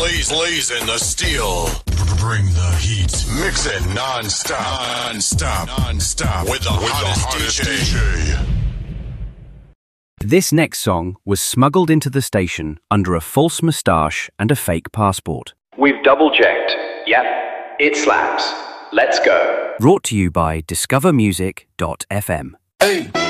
Blazing the steel. Bring the heat. Mix it non-stop. With the hottest DJ. This next song was smuggled into the station under a false moustache and a fake passport. We've double-checked. Yep, it slaps. Let's go. Brought to you by discovermusic.fm. Hey.